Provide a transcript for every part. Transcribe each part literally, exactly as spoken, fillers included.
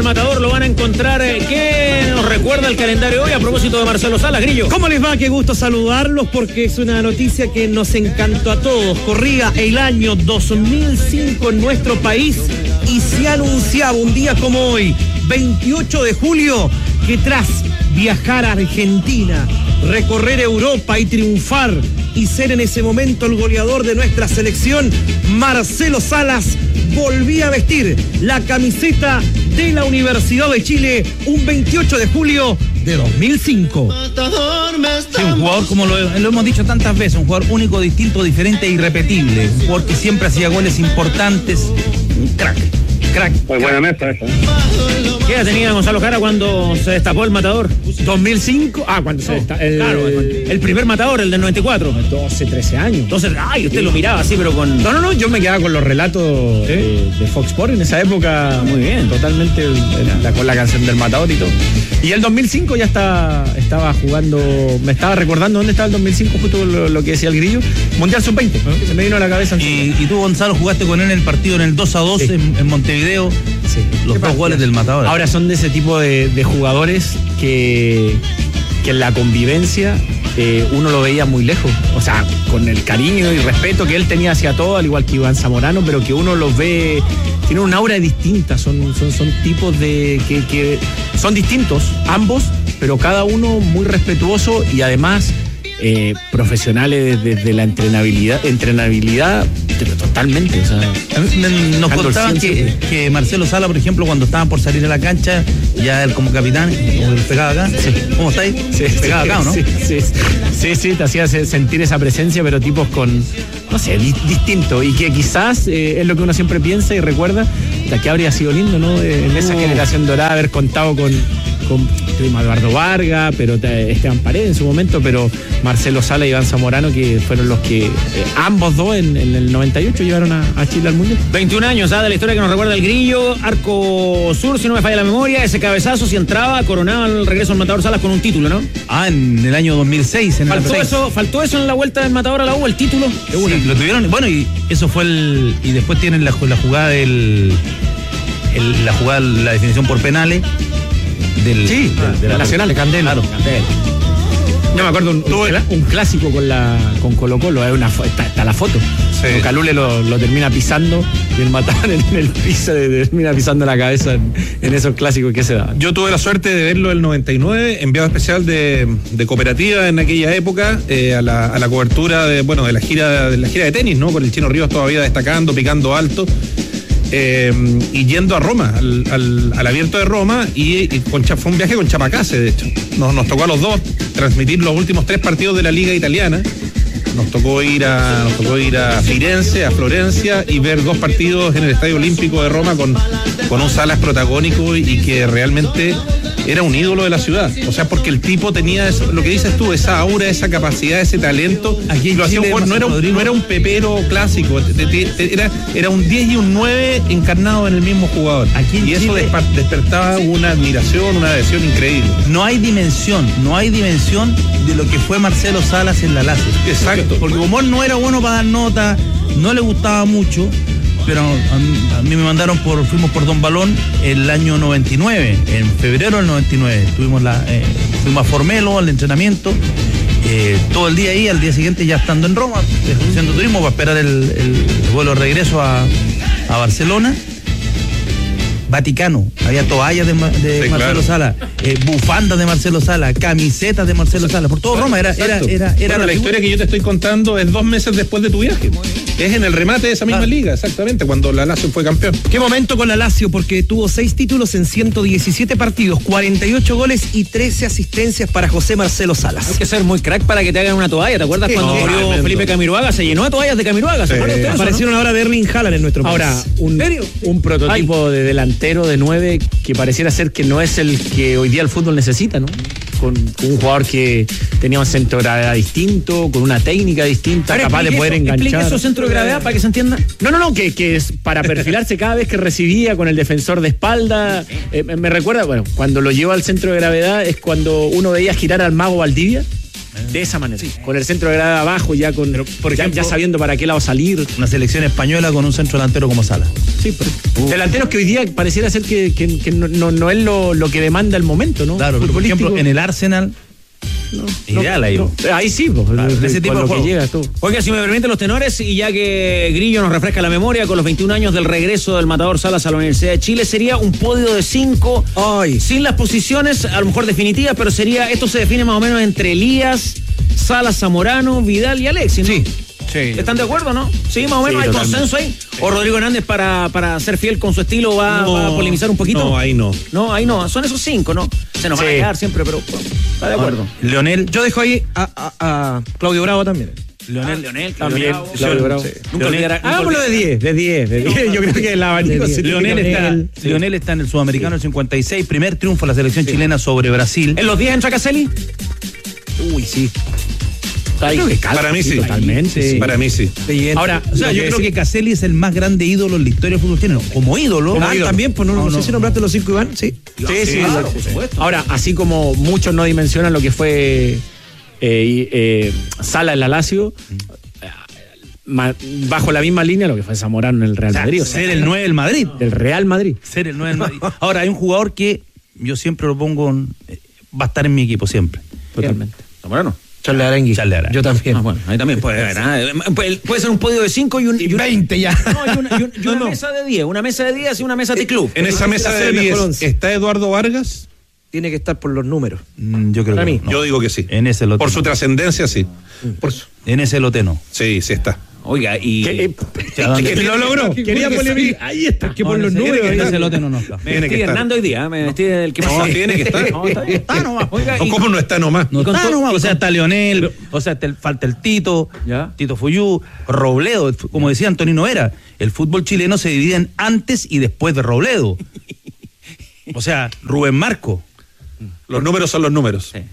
Matador lo van a encontrar. ¿Qué nos recuerda el calendario hoy a propósito de Marcelo Salas, Grillo? ¿Cómo les va? Qué gusto saludarlos porque es una noticia que nos encantó a todos. Corría el año dos mil cinco en nuestro país y se anunciaba un día como hoy, veintiocho de julio, que tras viajar a Argentina, recorrer Europa y triunfar y ser en ese momento el goleador de nuestra selección, Marcelo Salas volvía a vestir la camiseta de la Universidad de Chile un veintiocho de julio de dos mil cinco. Sí, un jugador, como lo, lo hemos dicho tantas veces, un jugador único, distinto, diferente e irrepetible. Un jugador que siempre hacía goles importantes. Un crack. Crack. Pues buena mesa esa. ¿Qué edad tenía Gonzalo Jara cuando se destapó el Matador? dos mil cinco, ah, cuando se destapó. El, claro, el primer Matador, el del noventa y cuatro. doce, trece años. Entonces, ay, usted sí lo miraba así, pero con... No, no, no, yo me quedaba con los relatos ¿Sí? de, de Fox Sports en esa época. Muy bien. Totalmente el, el, la, con la canción del Matador y todo. Y el dos mil cinco ya está, estaba jugando, me estaba recordando dónde estaba el dos mil cinco, justo lo, lo que decía el Grillo. Mundial sub veinte, ¿no? Se me vino a la cabeza. Y, y tú, Gonzalo, jugaste con él en el partido en el dos a dos sí. en, en Montevideo. Sí. Los dos goles del Matador. Ahora son de ese tipo de, de jugadores que, que en la convivencia eh, uno lo veía muy lejos. O sea, con el cariño y respeto que él tenía hacia todo, al igual que Iván Zamorano, pero que uno los ve, tienen una aura distinta. Son, son, son tipos de que, que son distintos, ambos, pero cada uno muy respetuoso y además eh, profesionales desde de la entrenabilidad, entrenabilidad totalmente. O sea, nos contaban que, que Marcelo Sala, por ejemplo, cuando estaban por salir a la cancha, ya él como capitán, como el pegado acá, sí. ¿Cómo estáis? Sí, pegado sí, acá, ¿o no? Sí, sí, sí, sí, te hacía sentir esa presencia, pero tipos con, no sé, di, distinto, y que quizás eh, es lo que uno siempre piensa y recuerda, que habría sido lindo, ¿no? En esa uh. generación dorada haber contado con con Eduardo Vargas, pero Esteban Paredes en su momento, pero Marcelo Sala y Iván Zamorano, que fueron los que eh, ambos dos en, en el noventa y ocho llevaron a, a Chile al Mundial. veintiún años, ¿ah? De la historia que nos recuerda el Grillo, arco sur, si no me falla la memoria, ese cabezazo, si entraba, coronaba el regreso al Matador Salas con un título, ¿no? Ah, en el año dos mil seis. En ¿Faltó, el eso, ¿Faltó eso en la vuelta del Matador a la U, el título? Sí, lo tuvieron, bueno, y eso fue el, y después tienen la, la jugada del, el, la jugada, la definición por penales, Del, sí, del, de la Nacional, de Candel. Claro, Candel. Yo me acuerdo un, un, un clásico con la con Colo Colo, hay una, está, está la foto. Sí. Calule lo, lo termina pisando y el Matador en el piso de, termina pisando la cabeza en, en esos clásicos que se daban. Yo tuve la suerte de verlo en el noventa y nueve, enviado especial de, de Cooperativa en aquella época, eh, a, la, a la cobertura de, bueno, de la gira de la gira de tenis, ¿no? Con el Chino Ríos todavía destacando, picando alto. Eh, y yendo a Roma, al, al, al abierto de Roma, y, y con, fue un viaje con Chapacase, de hecho. Nos, nos tocó a los dos transmitir los últimos tres partidos de la Liga Italiana. Nos tocó ir a, nos tocó ir a Firenze, a Florencia, y ver dos partidos en el Estadio Olímpico de Roma con, con un Salas protagónico y que realmente era un ídolo de la ciudad. O sea, porque el tipo tenía eso, lo que dices tú, esa aura, esa capacidad, ese talento. Aquí lo hacía un jugador, no era un, no era un pepero clásico, era, era un diez y un nueve encarnado en el mismo jugador. Aquí y eso Chile despertaba una admiración, una adhesión increíble. No hay dimensión, no hay dimensión de lo que fue Marcelo Salas en la Lazio. Exacto. Porque como él no era bueno para dar nota, no le gustaba mucho, pero a mí, a mí me mandaron por, fuimos por Don Balón el año noventa y nueve, en febrero del noventa y nueve, tuvimos la, eh, fuimos a Formelo al entrenamiento, eh, todo el día ahí, al día siguiente ya estando en Roma, haciendo turismo para esperar el, el vuelo de regreso a, a Barcelona. Vaticano, había toallas de, de sí, Marcelo claro. Sala, eh, bufandas de Marcelo Sala, camisetas de Marcelo Sala, por todo claro, Roma, era, era, era, era bueno, la, la historia que yo te estoy contando es dos meses después de tu viaje. Es en el remate de esa misma claro. liga, exactamente, cuando la Lazio fue campeón. Qué momento con la Lazio, porque tuvo seis títulos en ciento diecisiete partidos, cuarenta y ocho goles y trece asistencias para José Marcelo Salas. Hay que ser muy crack para que te hagan una toalla. ¿Te acuerdas sí, cuando no, murió no, Felipe Camiroaga? Se llenó de toallas de Camiroaga. Sí. ¿Se aparecieron ¿no? ahora de Erling Haaland en nuestro país. Ahora, un, un prototipo Ay. de delantero de nueve que pareciera ser que no es el que hoy día el fútbol necesita, ¿no? Con, con un jugador que tenía un centro de gravedad distinto, con una técnica distinta, Ahora, capaz de poder eso, enganchar. ¿Explique esos centros de gravedad para que se entienda? No, no, no, que, que es para perfilarse cada vez que recibía con el defensor de espalda. Eh, me recuerda, bueno, cuando lo lleva al centro de gravedad es cuando uno veía girar al mago Valdivia. De esa manera, sí. Con el centro de grada abajo, ya con Pero, por ejemplo, ya, ya sabiendo para qué lado salir. Una selección española con un centro delantero como Sala. Sí, pero uh. delanteros que hoy día pareciera ser que, que, que no, no, no es lo, lo que demanda el momento, ¿no? Claro, pero por ejemplo, en el Arsenal. No, ideal no, ahí. No. Ahí sí, pues, claro, de ese tipo de juego. Llega, Oiga, si me permiten los tenores, y ya que Grillo nos refresca la memoria con los veintiún años del regreso del Matador Salas a la Universidad de Chile, sería un podio de cinco, Ay. sin las posiciones a lo mejor definitivas, pero sería, esto se define más o menos entre Elías, Salas, Zamorano, Vidal y Alexis, ¿no? Sí. Sí. ¿Están de acuerdo, no? Sí, más o menos, sí, hay totalmente. Consenso ahí. Sí. ¿O Rodrigo Hernández, para, para ser fiel con su estilo, va, no, va a polemizar un poquito? No, ahí no. No, ahí no. Son esos cinco, ¿no? Se nos sí. van a quedar siempre, pero bueno, está de acuerdo. Ah, Leonel. Yo dejo ahí a, a, a Claudio Bravo también. Leonel, ah, Leonel, Claudio Bravo. Claudio Bravo. Sí. Nunca olvidar. Hagámoslo de diez, de diez, de diez. Yo creo que el abanico se Leonel está, sí. Leonel está en el Sudamericano sí. el cincuenta y seis, primer triunfo de la selección sí. chilena sobre Brasil. ¿En los diez entra Caselli? Uy, sí. Para mí sí. Totalmente. Sí. Para mí sí. Ahora, o sea, yo creo que Caselli es el más grande ídolo en la historia del fútbol chileno. Como ídolo. Como ah, ídolo. También, pues no, no, no, no sé si nombraste los cinco, Iván. Sí. Sí, sí, sí, claro, por supuesto. Ahora, así como muchos no dimensionan lo que fue eh, eh, Sala en la Lazio, bajo la misma línea lo que fue Zamorano en el Real Madrid. O sea, ser el nueve del Madrid. Del Real Madrid. Ser el nueve del Madrid. Ahora, hay un jugador que yo siempre lo pongo, en, va a estar en mi equipo siempre. Totalmente. Zamorano. Charles Arangui. Charles Arangui. Yo también. Ah, bueno, ahí también puede haber. ¿eh? Puede ser un podio de cinco y un. Y veinte ya. No, y una, y un, y una no, no. mesa de diez. Una mesa de diez y una mesa de club. En esa mesa de diez, ¿está Eduardo Vargas? Tiene que estar por los números. Mm, yo creo Para que mí. No. Yo digo que sí. En ese lote. Por su trascendencia, sí. Por su... En ese lote no. Sí, sí está. Oiga, y. ¿Qué, eh, que lo logró. Quería polemizar. Ahí está. Que por los números. En ese lote no, no está. Me estoy Hernando hoy día. Me estoy del que no, tiene que estar. No, está, está nomás. Oiga, no, ¿cómo no está nomás? No está nomás. O sea, está Leonel. O sea, falta el Tito. ¿Ya? Tito Fuyú. Robledo. Como decía Antonino Vera, el fútbol chileno se divide en antes y después de Robledo. O sea, Rubén Marco. Los números son los números. Sí.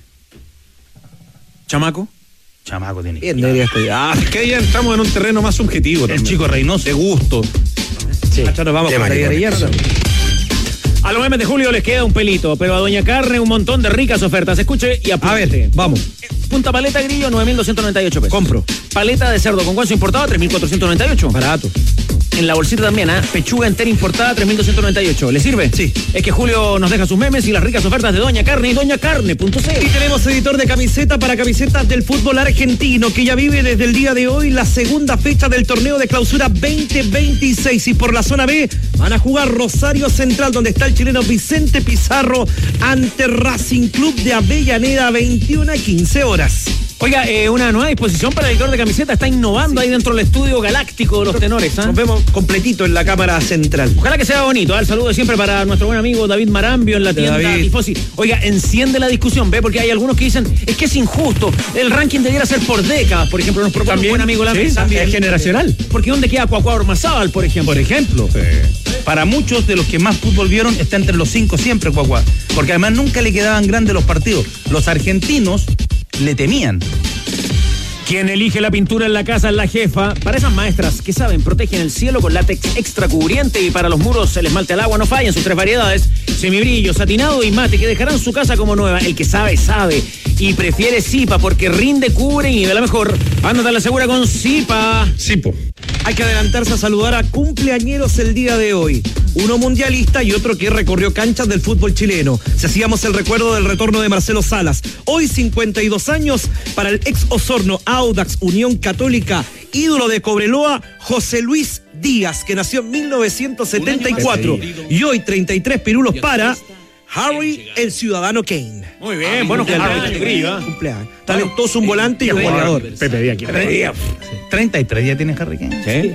¿Chamaco? Chamaco tiene que ir. Ah, es que ahí entramos en un terreno más subjetivo. El también. Chico Reynoso. De gusto. Sí. Hasta nos vamos con la izquierda. A los memes de julio les queda un pelito, pero a Doña Carne un montón de ricas ofertas. Escuche y apunte. A ver, vamos. Punta paleta Grillo, nueve mil doscientos noventa y ocho pesos. Compro. Paleta de cerdo con hueso importado, tres mil cuatrocientos noventa y ocho. Barato. En la bolsita también, ¿eh? Pechuga entera importada, tres mil doscientos noventa y ocho. ¿Le sirve? Sí. Es que Julio nos deja sus memes y las ricas ofertas de Doña Carne y doña carne punto c l. Y tenemos editor de camiseta para camisetas del fútbol argentino, que ya vive desde el día de hoy la segunda fecha del torneo de clausura veinte veintiséis. Y por la zona B van a jugar Rosario Central, donde está el chileno Vicente Pizarro, ante Racing Club de Avellaneda, veintiuna a quince horas. Oiga, eh, una nueva disposición para el editor de camiseta. Está innovando sí. ahí dentro del estudio galáctico de los tenores. ¿eh? Nos vemos completito en la cámara central. Ojalá que sea bonito. ¿eh? El saludo de siempre para nuestro buen amigo David Marambio en la tienda Tifosi. Oiga, enciende la discusión, ¿ve? Porque hay algunos que dicen, es que es injusto. El ranking debiera ser por décadas. Por ejemplo, nos propone un buen amigo la sí, también. Es generacional. Porque ¿dónde queda Cuacuá Ormazábal, por ejemplo? Por ejemplo. Sí. Para muchos de los que más fútbol vieron, está entre los cinco siempre Cuacuá. Porque además nunca le quedaban grandes los partidos. Los argentinos le temían. Quien elige la pintura en la casa es la jefa. Para esas maestras que saben, protegen el cielo con látex extra cubriente, y para los muros el esmalte al agua no falla en sus tres variedades: semibrillo, satinado y mate, que dejarán su casa como nueva. El que sabe, sabe. Y prefiere Zipa porque rinde, cubre y nivel mejor. Ándate a la segura con Zipa. Zipo. Hay que adelantarse a saludar a cumpleañeros el día de hoy. Uno mundialista y otro que recorrió canchas del fútbol chileno. Si hacíamos el recuerdo del retorno de Marcelo Salas. Hoy cincuenta y dos años para el ex Osorno, Audax, Unión Católica, ídolo de Cobreloa, José Luis Díaz, que nació en mil novecientos setenta y cuatro. Y hoy treinta y tres pirulos para Harry el Ciudadano Kane. Muy bien, bueno, cumpleaños. Cumpleaños. Talentoso, un volante y un goleador. Pepe Díaz. treinta y tres ya tiene Harry Kane. Sí.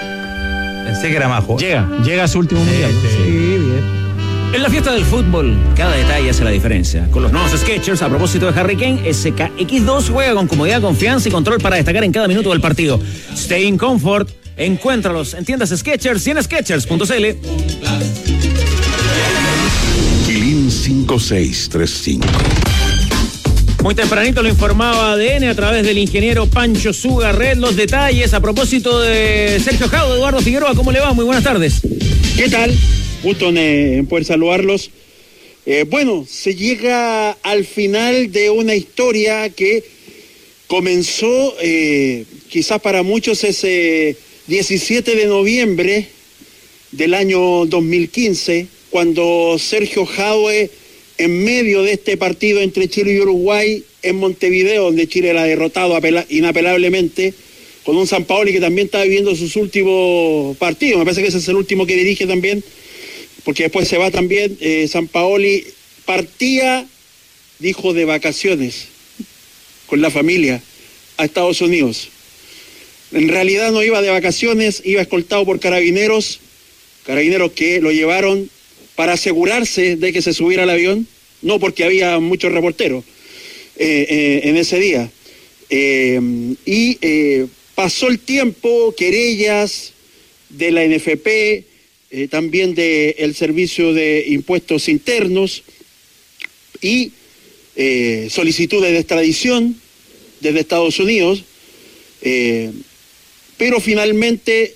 Pensé que era más joven. Llega, llega a su último mundial. Sí, bien. En la fiesta del fútbol, cada detalle hace la diferencia. Con los nuevos Skechers, a propósito de Harry Kane, S K X dos juega con comodidad, confianza y control para destacar en cada minuto del partido. Stay in comfort. Encuéntralos en tiendas Skechers y en skechers punto c l. Quilín cinco seis tres cinco. Muy tempranito lo informaba A D N a través del ingeniero Pancho Zugarret. Los detalles a propósito de Sergio Jaude, Eduardo Figueroa. ¿Cómo le va? Muy buenas tardes. ¿Qué tal? Gusto en, eh, en poder saludarlos. Eh, bueno, se llega al final de una historia que comenzó eh, quizás para muchos ese diecisiete de noviembre del año dos mil quince, cuando Sergio Jadue, en medio de este partido entre Chile y Uruguay en Montevideo, donde Chile era derrotado inapelablemente, con un Sampaoli que también está viviendo sus últimos partidos, me parece que ese es el último que dirige también, porque después se va también, eh, Sampaoli partía, dijo, de vacaciones con la familia a Estados Unidos. En realidad no iba de vacaciones, iba escoltado por carabineros, carabineros que lo llevaron para asegurarse de que se subiera al avión, no porque había muchos reporteros eh, eh, en ese día. Eh, y eh, pasó el tiempo, querellas de la N F P, eh, también del Servicio de Impuestos Internos y eh, solicitudes de extradición desde Estados Unidos, eh, pero finalmente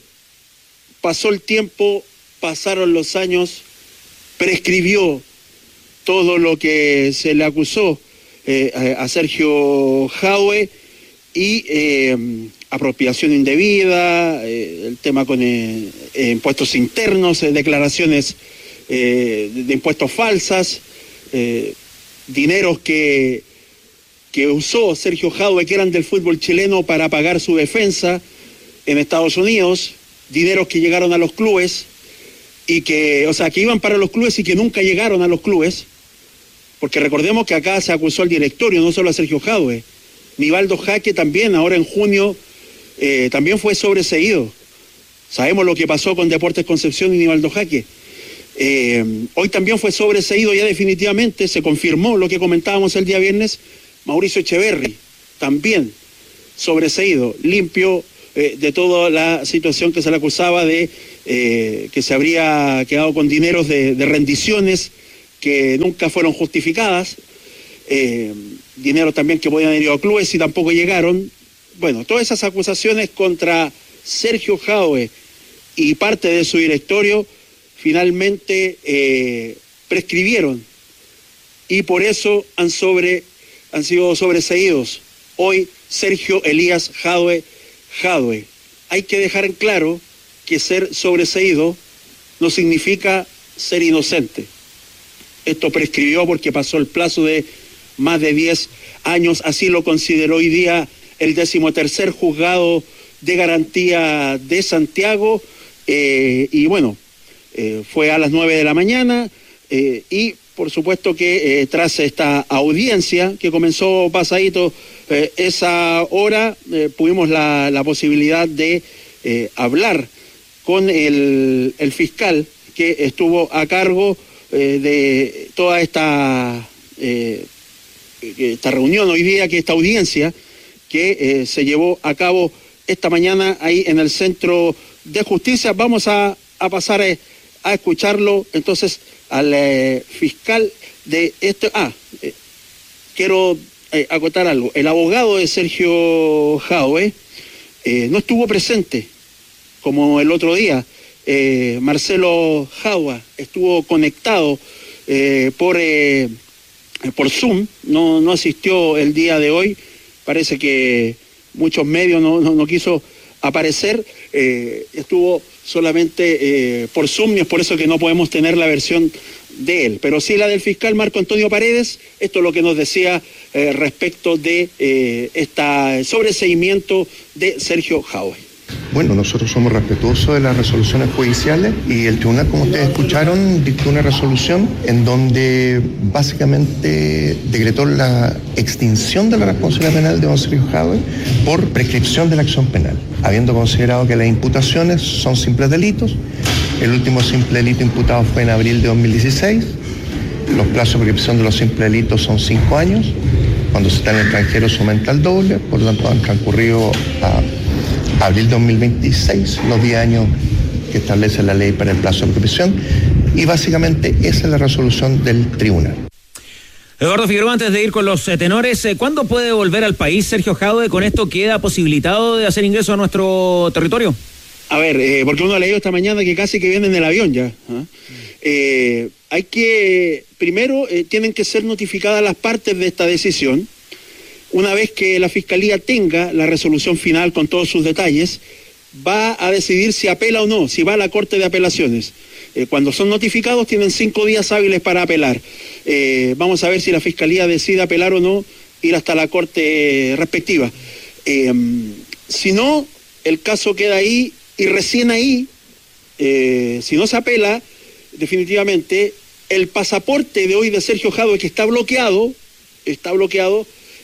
pasó el tiempo, pasaron los años, prescribió todo lo que se le acusó eh, a Sergio Jadue y eh, apropiación indebida, eh, el tema con eh, eh, impuestos internos, eh, declaraciones eh, de impuestos falsas, eh, dineros que, que usó Sergio Jadue, que eran del fútbol chileno, para pagar su defensa en Estados Unidos, dineros que llegaron a los clubes y que, o sea, que iban para los clubes y que nunca llegaron a los clubes, porque recordemos que acá se acusó al directorio, no solo a Sergio Jadue. Nivaldo Jaque también, ahora en junio, eh, también fue sobreseído. Sabemos lo que pasó con Deportes Concepción y Nivaldo Jaque. Eh, hoy también fue sobreseído ya definitivamente, se confirmó lo que comentábamos el día viernes, Mauricio Echeverri, también sobreseído, limpio eh, de toda la situación que se le acusaba de eh, que se habría quedado con dineros de, de rendiciones que nunca fueron justificadas, eh, dinero también que podían haber ido a clubes y tampoco llegaron. Bueno, todas esas acusaciones contra Sergio Jadue y parte de su directorio finalmente eh, prescribieron y por eso han, sobre, han sido sobreseídos. Hoy Sergio Elías Jadue Jadue. Hay que dejar en claro que ser sobreseído no significa ser inocente. Esto prescribió porque pasó el plazo de más de diez años, así lo consideró hoy día el decimotercer juzgado de garantía de Santiago, eh, y bueno, eh, fue a las nueve de la mañana, eh, y por supuesto que eh, tras esta audiencia que comenzó pasadito eh, esa hora, eh, tuvimos la, la posibilidad de eh, hablar con el, el fiscal que estuvo a cargo eh, de toda esta, eh, esta reunión hoy día, que esta audiencia que eh, se llevó a cabo esta mañana ahí en el Centro de Justicia. Vamos a, a pasar a, a escucharlo entonces al eh, fiscal de este... Ah, eh, quiero eh, acotar algo. El abogado de Sergio Jadue eh, no estuvo presente como el otro día. Eh, Marcelo Jadue estuvo conectado eh, por, eh, por Zoom, no, no asistió el día de hoy. Parece que muchos medios no, no, no quiso aparecer, eh, estuvo solamente eh, por Zoom, y es por eso que no podemos tener la versión de él, pero sí la del fiscal Marco Antonio Paredes. Esto es lo que nos decía eh, respecto de eh, este sobreseimiento de Sergio Jadue. Bueno, nosotros somos respetuosos de las resoluciones judiciales y el tribunal, como ustedes escucharon, dictó una resolución en donde básicamente decretó la extinción de la responsabilidad penal de don Sergio Jadue por prescripción de la acción penal, habiendo considerado que las imputaciones son simples delitos. El último simple delito imputado fue en abril de dos mil dieciséis. Los plazos de prescripción de los simples delitos son cinco años. Cuando se está en el extranjero se aumenta al doble, por lo tanto han transcurrido a abril de dos mil veintiséis, los diez años que establece la ley para el plazo de prescripción, y básicamente esa es la resolución del tribunal. Eduardo Figueroa, antes de ir con los eh, tenores, eh, ¿cuándo puede volver al país Sergio Jadue? ¿Con esto queda posibilitado de hacer ingreso a nuestro territorio? A ver, eh, porque uno ha leído esta mañana que casi que viene en el avión ya. ¿eh? Eh, hay que, primero, eh, tienen que ser notificadas las partes de esta decisión, una vez que la Fiscalía tenga la resolución final con todos sus detalles, va a decidir si apela o no, si va a la Corte de Apelaciones. Eh, cuando son notificados tienen cinco días hábiles para apelar. Eh, vamos a ver si la Fiscalía decide apelar o no, ir hasta la Corte eh, respectiva. Eh, si no, el caso queda ahí y recién ahí, eh, si no se apela, definitivamente, el pasaporte de hoy de Sergio Jadue, que está bloqueado, está bloqueado,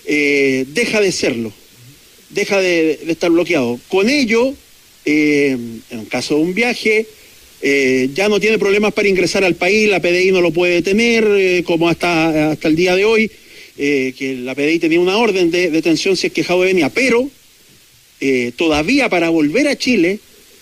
eh, deja de serlo, deja de, de estar bloqueado. Con ello, eh, en el caso de un viaje, eh, ya no tiene problemas para ingresar al país, la P D I no lo puede detener, eh, como hasta, hasta el día de hoy, eh, que la P D I tenía una orden de detención si es que Jadue venía, pero eh, todavía para volver a Chile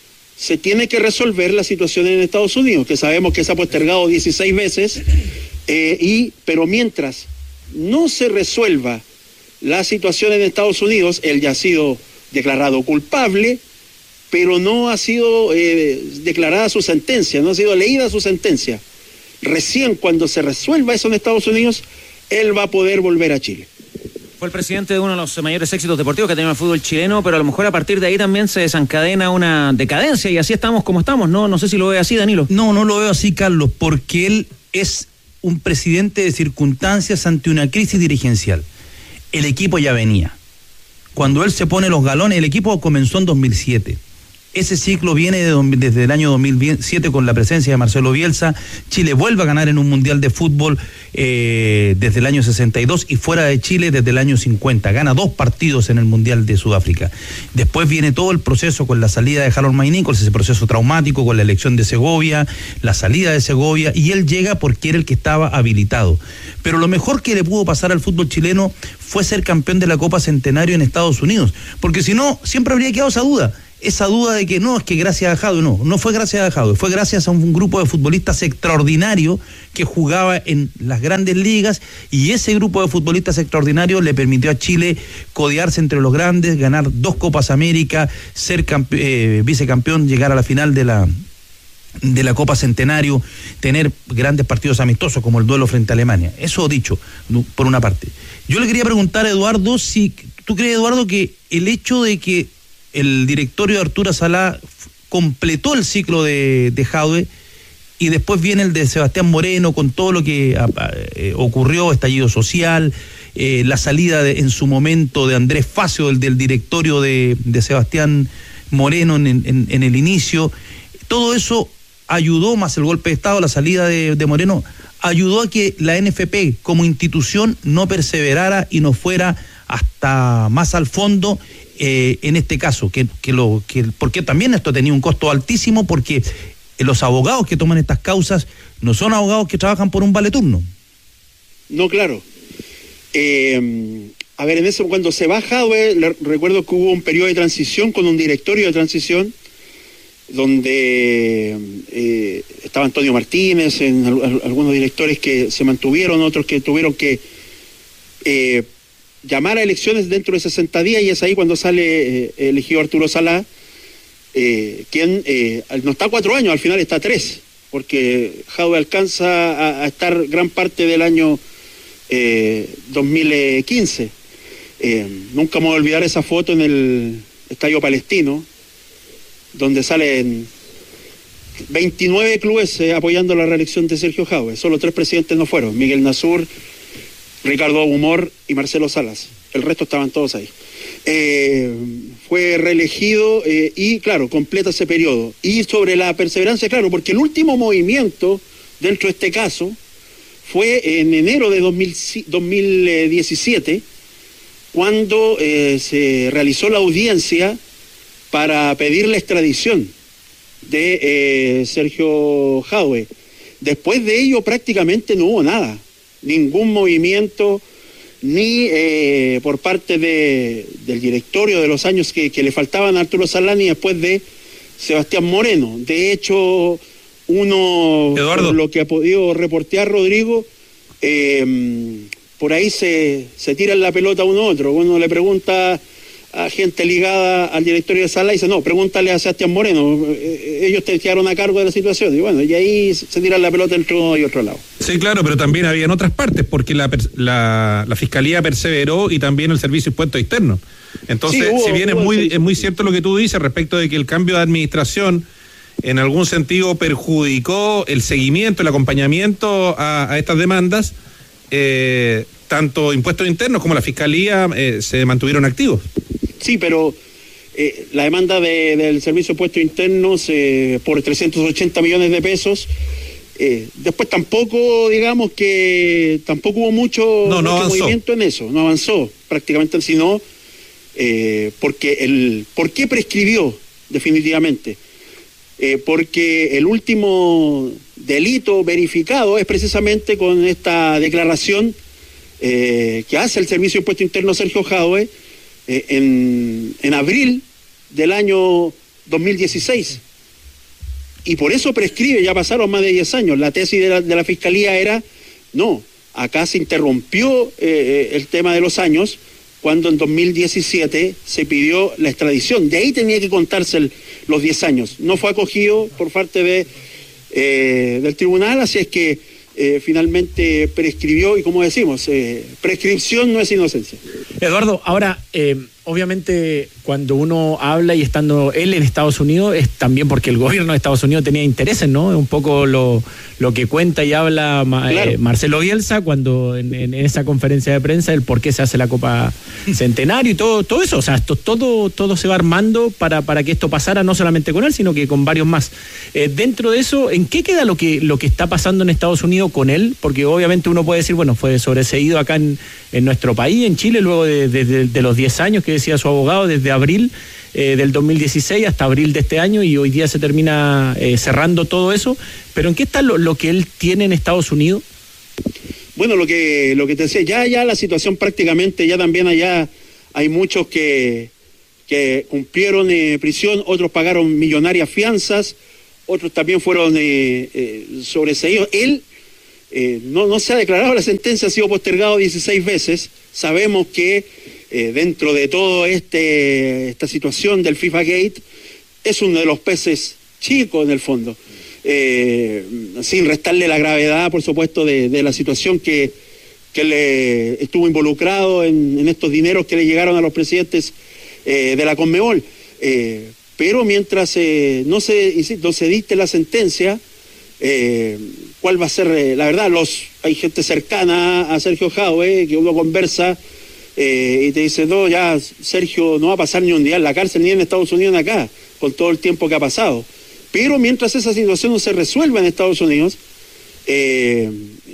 se tiene que resolver la situación en Estados Unidos, que sabemos que se ha postergado dieciséis veces, eh, y, pero mientras no se resuelva la situación en Estados Unidos, él ya ha sido declarado culpable, pero no ha sido eh, declarada su sentencia, no ha sido leída su sentencia. Recién cuando se resuelva eso en Estados Unidos, él va a poder volver a Chile. Fue el presidente de uno de los mayores éxitos deportivos que ha tenido el fútbol chileno, pero a lo mejor a partir de ahí también se desencadena una decadencia y así estamos como estamos, ¿no? No sé si lo ve así, Danilo. No, no lo veo así, Carlos, porque él es un presidente de circunstancias ante una crisis dirigencial. El equipo ya venía. Cuando él se pone los galones, el equipo comenzó en dos mil siete. Ese ciclo viene de, desde el año dos mil siete con la presencia de Marcelo Bielsa. Chile vuelve a ganar en un mundial de fútbol eh, desde el año sesenta y dos y fuera de Chile desde el año cincuenta. Gana dos partidos en el mundial de Sudáfrica. Después viene todo el proceso con la salida de Harold May Nichols, ese proceso traumático con la elección de Segovia, la salida de Segovia, y él llega porque era el que estaba habilitado. Pero lo mejor que le pudo pasar al fútbol chileno fue ser campeón de la Copa Centenario en Estados Unidos, porque si no, siempre habría quedado esa duda. Esa duda de que no, es que gracias a Jadue, no, no fue gracias a Jadue, fue gracias a un grupo de futbolistas extraordinarios que jugaba en las grandes ligas, y ese grupo de futbolistas extraordinarios le permitió a Chile codearse entre los grandes, ganar dos Copas América, ser campe- eh, vicecampeón, llegar a la final de la de la Copa Centenario, tener grandes partidos amistosos como el duelo frente a Alemania. Eso dicho, por una parte. Yo le quería preguntar a Eduardo si tú crees, Eduardo, que el hecho de que el directorio de Arturo Salá completó el ciclo de, de Jadue y después viene el de Sebastián Moreno con todo lo que eh, ocurrió, estallido social, eh, la salida de, en su momento de Andrés Facio, del, del directorio de, de Sebastián Moreno en, en, en el inicio, todo eso ayudó, más el golpe de Estado, la salida de, de Moreno, ayudó a que la N F P como institución no perseverara y no fuera hasta más al fondo. Eh, en este caso, que, que lo que porque también esto tenía un costo altísimo, porque los abogados que toman estas causas no son abogados que trabajan por un vale turno. No, claro. Eh, a ver, en eso, cuando se va Jadue, le, recuerdo que hubo un periodo de transición con un directorio de transición donde eh, estaba Antonio Martínez, en al, algunos directores que se mantuvieron, otros que tuvieron que eh, llamar a elecciones dentro de sesenta días, y es ahí cuando sale eh, elegido Arturo Salá, eh, quien eh, no está cuatro años, al final está tres, porque Jadue alcanza a, a estar gran parte del año eh, dos mil quince. Eh, nunca me voy a olvidar esa foto en el Estadio Palestino, donde salen veintinueve clubes eh, apoyando la reelección de Sergio Jadue. Solo tres presidentes no fueron: Miguel Nasur, Ricardo Humor y Marcelo Salas. El resto estaban todos ahí. Eh, fue reelegido eh, y, claro, completa ese periodo. Y sobre la perseverancia, claro, porque el último movimiento dentro de este caso fue en enero de dos mil diecisiete, cuando eh, se realizó la audiencia para pedir la extradición de eh, Sergio Jadue. Después de ello prácticamente no hubo nada. Ningún movimiento, ni eh, por parte de, del directorio de los años que, que le faltaban a Arturo Salá, ni después de Sebastián Moreno. De hecho, uno, Eduardo, por lo que ha podido reportear Rodrigo, eh, por ahí se, se tiran la pelota uno a otro. Uno le pregunta a gente ligada al directorio de Sala y dice, no, pregúntale a Sebastián Moreno, eh, ellos te quedaron a cargo de la situación, y bueno, y ahí se tira la pelota entre uno y otro lado. Sí, claro, pero también había en otras partes, porque la, la, la Fiscalía perseveró y también el Servicio de Impuestos Externos. Entonces, sí, hubo, si bien es muy, es muy cierto lo que tú dices respecto de que el cambio de administración en algún sentido perjudicó el seguimiento, el acompañamiento a, a estas demandas, eh, tanto impuestos internos como la Fiscalía eh, se mantuvieron activos. Sí, pero eh, la demanda de, del Servicio de Impuestos Internos eh, por trescientos ochenta millones de pesos, eh, después tampoco, digamos que tampoco hubo mucho, no, no mucho movimiento en eso, no avanzó prácticamente, sino eh, porque el, ¿por qué prescribió definitivamente? Eh, porque el último delito verificado es precisamente con esta declaración eh, que hace el Servicio de Impuestos Internos Sergio Jadwe, Eh, en, en abril del año dos mil dieciséis, y por eso prescribe, ya pasaron más de diez años. La tesis de la, de la Fiscalía era, no, acá se interrumpió eh, el tema de los años cuando en dos mil diecisiete se pidió la extradición, de ahí tenía que contarse el, los diez años, no fue acogido por parte de eh, del tribunal, así es que Eh, finalmente prescribió, y como decimos, eh, prescripción no es inocencia. Eduardo, ahora, eh, obviamente cuando uno habla y estando él en Estados Unidos es también porque el gobierno de Estados Unidos tenía intereses, ¿no? Es un poco lo, lo que cuenta y habla claro. eh, Marcelo Bielsa cuando en, en esa conferencia de prensa el por qué se hace la Copa Centenario y todo, todo eso, o sea, esto, todo, todo se va armando para, para que esto pasara, no solamente con él, sino que con varios más. Eh, dentro de eso, ¿en qué queda lo que, lo que está pasando en Estados Unidos con él? Porque obviamente uno puede decir, bueno, fue sobreseído acá en, en nuestro país, en Chile, luego de, de, de, de los diez años que decía su abogado, desde abril eh, del dos mil dieciséis hasta abril de este año, y hoy día se termina eh, cerrando todo eso. Pero ¿en qué está lo, lo que él tiene en Estados Unidos? Bueno, lo que lo que te decía, ya ya la situación prácticamente, ya también allá hay muchos que, que cumplieron eh, prisión, otros pagaron millonarias fianzas, otros también fueron eh, eh, sobreseídos. Él eh, no, no se ha declarado la sentencia, ha sido postergado dieciséis veces. Sabemos que eh, dentro de todo este esta situación del FIFA Gate es uno de los peces chicos en el fondo. Eh, sin restarle la gravedad, por supuesto, de, de la situación que, que le estuvo involucrado en, en estos dineros que le llegaron a los presidentes eh, de la Conmebol. Eh, pero mientras eh, no se no se dicte la sentencia, eh, ¿cuál va a ser? Eh, la verdad, los hay gente cercana a Sergio Jadwe, que uno conversa eh, y te dice, no, ya Sergio no va a pasar ni un día en la cárcel, ni en Estados Unidos ni acá, con todo el tiempo que ha pasado. Pero mientras esa situación no se resuelva en Estados Unidos, eh,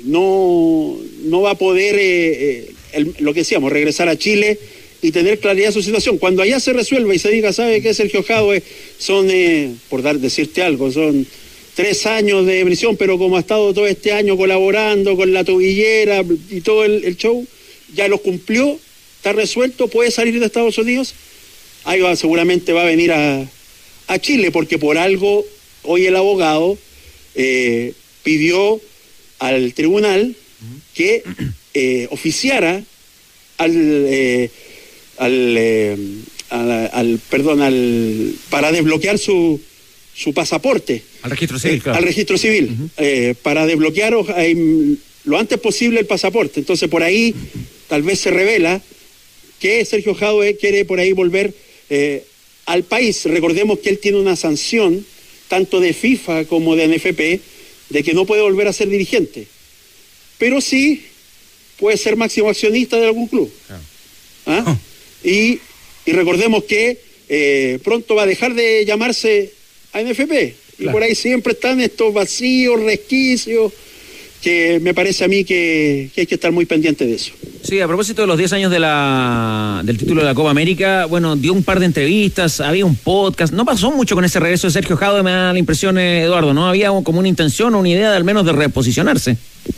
no, no va a poder, eh, eh, el, lo que decíamos, regresar a Chile y tener claridad de su situación. Cuando allá se resuelva y se diga, ¿sabe qué, Sergio Jadwe? Son, eh, por dar decirte algo, son tres años de prisión, pero como ha estado todo este año colaborando con la tobillera y todo el, el show, ya lo cumplió, está resuelto, puede salir de Estados Unidos, ahí va, seguramente va a venir a... a Chile, porque por algo hoy el abogado eh, pidió al tribunal que eh, oficiara al eh, al, eh, al al perdón al para desbloquear su su pasaporte al registro civil, eh, claro. al registro civil uh-huh. eh, para desbloquear eh, lo antes posible el pasaporte. Entonces por ahí tal vez se revela que Sergio Jadwe quiere por ahí volver eh, al país. Recordemos que él tiene una sanción tanto de FIFA como de N F P de que no puede volver a ser dirigente, pero sí puede ser máximo accionista de algún club. ¿Ah? Oh. y, y recordemos que eh, pronto va a dejar de llamarse a N F P, y claro, por ahí siempre están estos vacíos, resquicios, que me parece a mí que, que hay que estar muy pendiente de eso. Sí, a propósito de los diez años de la del título de la Copa América, bueno, dio un par de entrevistas, había un podcast, no pasó mucho con ese regreso de Sergio Jadwe, me da la impresión, Eduardo, ¿no? Había como una intención o una idea de al menos de reposicionarse.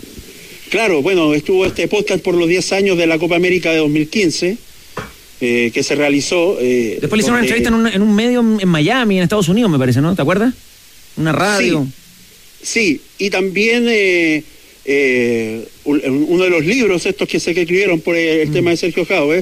Claro, bueno, estuvo este podcast por los diez años de la Copa América de dos mil quince, eh, que se realizó. Eh, Después le hicieron una entrevista en un, en un medio en Miami, en Estados Unidos, me parece, ¿no? ¿Te acuerdas? Una radio. Sí, sí, y también eh, eh, uno de los libros estos que se que escribieron por el mm. tema de Sergio Jadwe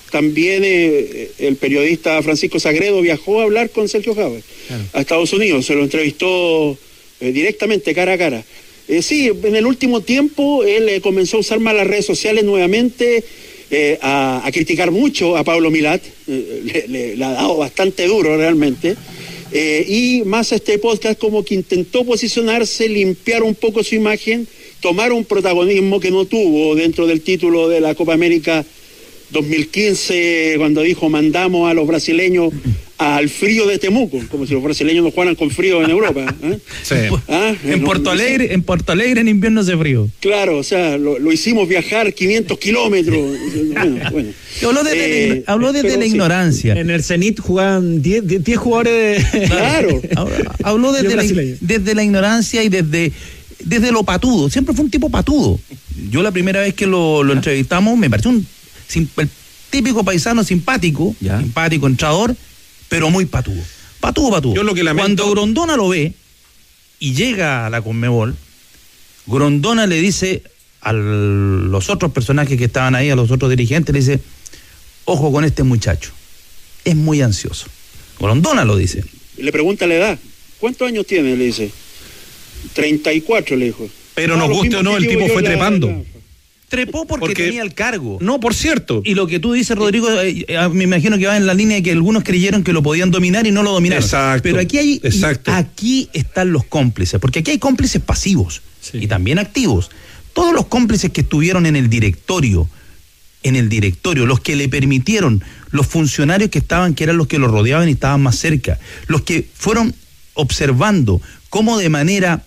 también eh, el periodista Francisco Sagredo viajó a hablar con Sergio Jadwe claro. a Estados Unidos, se lo entrevistó eh, directamente, cara a cara. Eh, sí, en el último tiempo él eh, comenzó a usar más las redes sociales nuevamente, eh, a, a criticar mucho a Pablo Milat, eh, le, le, le ha dado bastante duro realmente, eh, y más este podcast como que intentó posicionarse, limpiar un poco su imagen, tomar un protagonismo que no tuvo dentro del título de la Copa América dos mil quince, cuando dijo mandamos a los brasileños al frío de Temuco, como si los brasileños no jugaran con frío en Europa. ¿eh? Sí. ¿Ah? En, no, Porto Alegre, no, en Porto Alegre en invierno hace frío. Claro, o sea, lo, lo hicimos viajar quinientos kilómetros. Bueno, bueno. Habló desde, eh, habló desde la sí. ignorancia. En el Zenit jugaban diez jugadores de... Claro. Habló desde, la, desde la ignorancia y desde, desde lo patudo. Siempre fue un tipo patudo. Yo la primera vez que lo, lo entrevistamos me pareció un el típico paisano simpático, ¿ya? simpático, entrador, pero muy patudo. Patudo, patudo. Yo lo que lamento... Cuando Grondona lo ve y llega a la Conmebol, Grondona le dice a los otros personajes que estaban ahí, a los otros dirigentes, le dice, ojo con este muchacho, es muy ansioso. Grondona lo dice. Le pregunta la edad, ¿cuántos años tiene? Le dice, treinta y cuatro, le dijo. Pero nos guste o no, el tipo fue trepando. La... Trepó porque, porque tenía el cargo. No, por cierto. Y lo que tú dices, Rodrigo, eh, eh, me imagino que va en la línea de que algunos creyeron que lo podían dominar y no lo dominaron. Exacto. Pero aquí hay, exacto. aquí están los cómplices, porque aquí hay cómplices pasivos sí. y también activos. Todos los cómplices que estuvieron en el directorio, en el directorio, los que le permitieron, los funcionarios que estaban, que eran los que lo rodeaban y estaban más cerca, los que fueron observando cómo de manera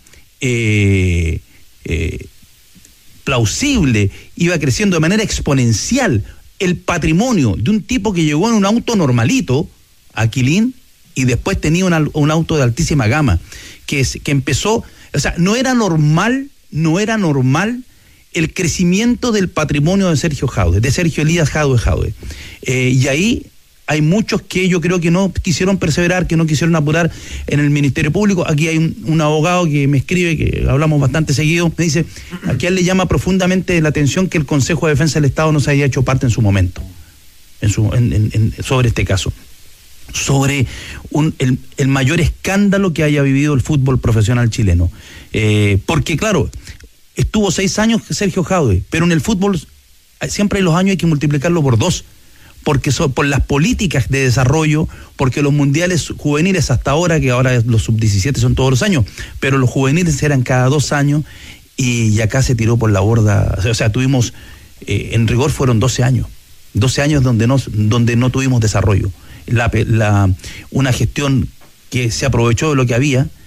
eh, eh, plausible, iba creciendo de manera exponencial el patrimonio de un tipo que llegó en un auto normalito, Aquilín, y después tenía una, un auto de altísima gama, que, es, que empezó, o sea, no era normal, no era normal el crecimiento del patrimonio de Sergio Jadwe, de Sergio Elías Jadwe Jadwe. Eh, y ahí hay muchos que yo creo que no quisieron perseverar, que no quisieron apurar en el Ministerio Público. Aquí hay un, un abogado que me escribe, que hablamos bastante seguido, me dice, aquí a él le llama profundamente la atención que el Consejo de Defensa del Estado no se haya hecho parte en su momento, en su, en, en, en, sobre este caso, sobre un, el, el mayor escándalo que haya vivido el fútbol profesional chileno. Eh, porque claro, estuvo seis años Sergio Jadwe, pero en el fútbol siempre hay los años, hay que multiplicarlo por dos. Porque son por las políticas de desarrollo, porque los mundiales juveniles hasta ahora, que ahora los sub diecisiete son todos los años, pero los juveniles eran cada dos años y acá se tiró por la borda, o sea, tuvimos, eh, en rigor fueron doce años, doce años donde no, donde no tuvimos desarrollo. La, la, una gestión que se aprovechó de lo que había